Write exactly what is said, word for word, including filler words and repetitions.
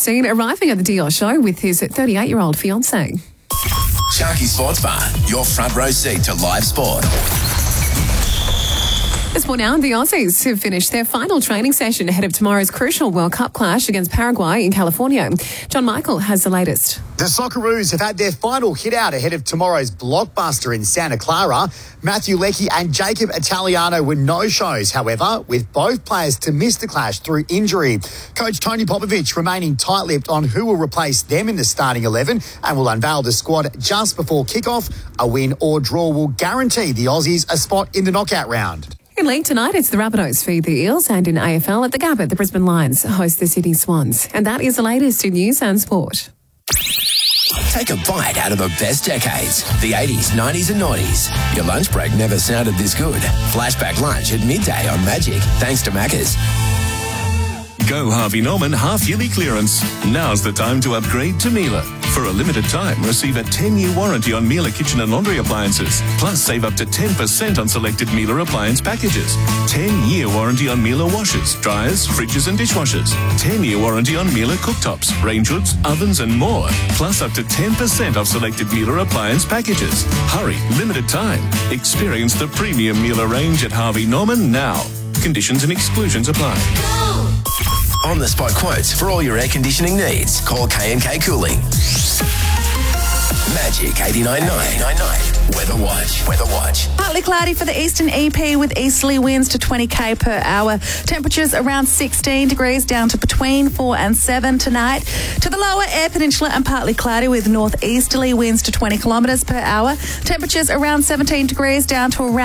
seen arriving at the Dior show with his thirty-eight-year-old fiancée. Sharky Sports Bar, your front row seat to live sport. Sport now, the Aussies have finished their final training session ahead of tomorrow's crucial World Cup clash against Paraguay in California. John Michael has the latest. The Socceroos have had their final hit out ahead of tomorrow's blockbuster in Santa Clara. Matthew Leckie and Jacob Italiano were no-shows, however, with both players to miss the clash through injury. Coach Tony Popovich remaining tight-lipped on who will replace them in the starting eleven and will unveil the squad just before kickoff. A win or draw will guarantee the Aussies a spot in the knockout round. In league tonight, it's the Rabbitohs feed the Eels, and in A F L at the Gabba, the Brisbane Lions host the Sydney Swans. And that is the latest in news and sport. Take a bite out of the best decades, the eighties, nineties and noughties. Your lunch break never sounded this good. Flashback lunch at midday on Magic, thanks to Macca's. Go Harvey Norman half-yearly clearance. Now's the time to upgrade to Miele. For a limited time, receive a ten-year warranty on Miele kitchen and laundry appliances. Plus, save up to ten percent on selected Miele appliance packages. ten-year warranty on Miele washers, dryers, fridges and dishwashers. ten-year warranty on Miele cooktops, range hoods, ovens and more. Plus, up to ten percent off selected Miele appliance packages. Hurry, limited time. Experience the premium Miele range at Harvey Norman now. Conditions and exclusions apply. On-the-spot quotes for all your air conditioning needs. Call K and K Cooling. Magic eighty-nine point nine. Weather Watch. Weather Watch. Partly cloudy for the eastern E P with easterly winds to twenty k per hour. Temperatures around sixteen degrees down to between four and seven tonight. To the lower Eyre Peninsula and partly cloudy with northeasterly winds to twenty kilometres per hour. Temperatures around seventeen degrees down to around